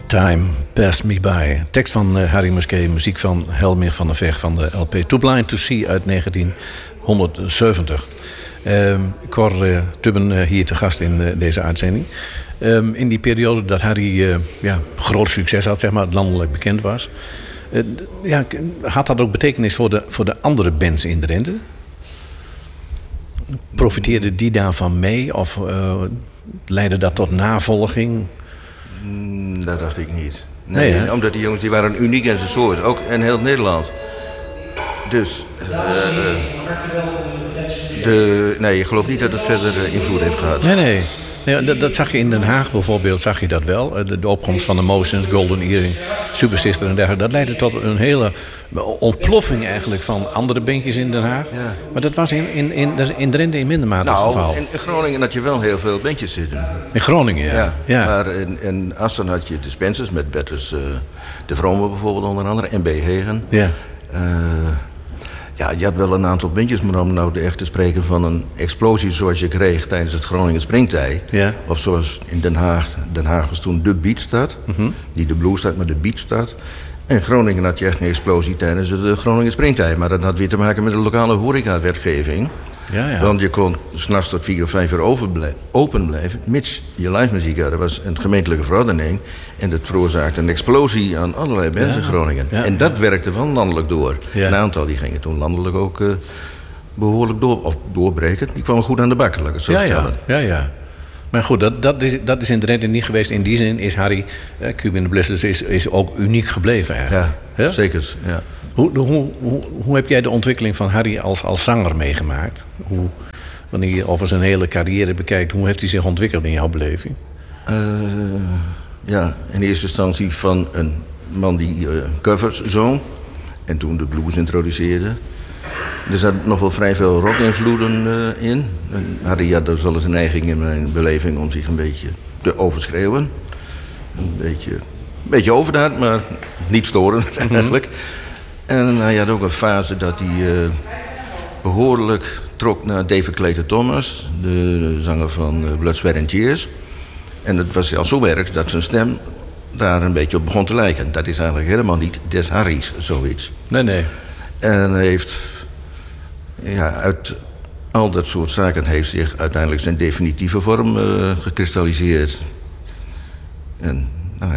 Time Passed Me By. Tekst van Harry Musquet, muziek van Helmer van der Veg van de LP Too Blind to See uit 1970. Cor Tubben hier te gast in deze uitzending. In die periode dat Harry groot succes had, zeg maar, landelijk bekend was. Had dat ook betekenis voor de andere bands in Drenthe? Profiteerde die daarvan mee? Of leidde dat tot navolging? Dat dacht ik niet. Nee, omdat die jongens die waren uniek in zijn soort. Ook in heel Nederland. Dus... ik geloof niet dat het verder invloed heeft gehad. Nee, dat zag je in Den Haag bijvoorbeeld, zag je dat wel. De opkomst van de Motions, Golden Earring, Super Sister en dergelijke. Dat leidde tot een hele ontploffing eigenlijk van andere bandjes in Den Haag. Ja. Maar dat was in Drenthe in minder mate het geval. In Groningen had je wel heel veel bandjes zitten. In Groningen, ja. Maar in Assen had je de Spencers met Bertus de Vrome bijvoorbeeld onder andere. En B. Hegen. Ja. Je had wel een aantal bandjes, maar om nou echt te spreken van een explosie zoals je kreeg tijdens het Groningen Springtij. Ja. Of zoals in Den Haag. Den Haag was toen de Beatstad. Niet de Bluesstad, maar de Beatstad. In Groningen had je echt een explosie tijdens de Groningen Springtij. Maar dat had weer te maken met de lokale horecawetgeving. Ja. Want je kon 's nachts tot 4 of 5 uur open blijven, mits je live muziek had. Dat was een gemeentelijke verordening. En dat veroorzaakte een explosie aan allerlei bands in Groningen. Ja. En dat werkte wel landelijk door. Ja. Een aantal die gingen toen landelijk ook behoorlijk doorbreken. Die kwamen goed aan de bak, laat ik het zo stellen. Ja. Maar goed, dat is in Drenthe niet geweest. In die zin is Harry, Cube in the Blizzards, is ook uniek gebleven eigenlijk. Ja, zeker. Ja. Hoe heb jij de ontwikkeling van Harry als zanger meegemaakt? Wanneer je over zijn hele carrière bekijkt, hoe heeft hij zich ontwikkeld in jouw beleving? In eerste instantie van een man die covers zong en toen de blues introduceerde. Er zat nog wel vrij veel rock-invloeden in. En Harry had dus wel eens een neiging in mijn beleving om zich een beetje te overschreeuwen. Een beetje overdaad, maar niet storend eigenlijk. En hij had ook een fase dat hij behoorlijk trok naar David Clayton Thomas, de zanger van Blood, Sweat and Tears. En het was zelfs zo erg dat zijn stem daar een beetje op begon te lijken. Dat is eigenlijk helemaal niet des Harry's, zoiets. Nee. En hij heeft... uit al dat soort zaken heeft zich uiteindelijk zijn definitieve vorm gekristalliseerd. En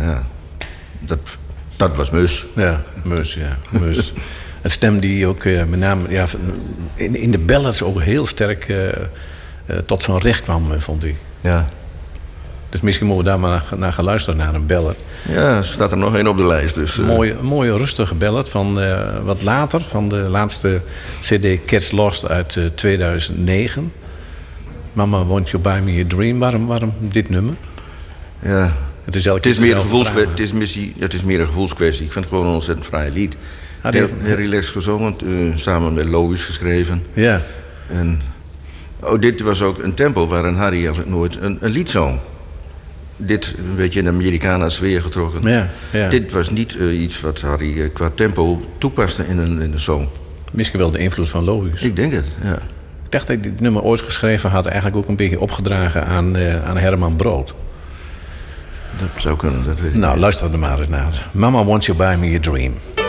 dat was Mus. Ja, Mus. Een stem die ook met name in de ballads ook heel sterk tot zijn recht kwam, vond ik. Ja. Dus misschien moeten we daar maar naar gaan luisteren, naar een ballad. Ja, er staat er nog één op de lijst. Dus, een mooie rustige ballad van wat later, van de laatste CD Cats Lost uit 2009. Mama, Won't You Buy Me a Dream? Waarom dit nummer? Ja, het is meer een gevoelskwestie. Ik vind het gewoon een ontzettend fraai lied. Heel relaxed gezongen, samen met Lois geschreven. Ja. En dit was ook een tempo waarin Harry eigenlijk nooit een lied zong. Dit een beetje in de Americana sfeer getrokken. Ja. Dit was niet iets wat Harry qua tempo toepaste in de song. Misschien wel de invloed van Lois. Ik denk het, ja. Ik dacht dat ik dit nummer ooit geschreven had, eigenlijk ook een beetje opgedragen aan Herman Brood. Dat zou kunnen, dat weet ik Nou, niet. luister er maar eens naar. Mama, Won't You Buy Me a Dream?